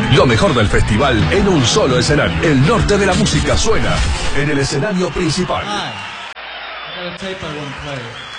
Lo mejor del festival en un solo escenario. El norte de la música suena en el escenario principal. Hi. I got a tape I want to play.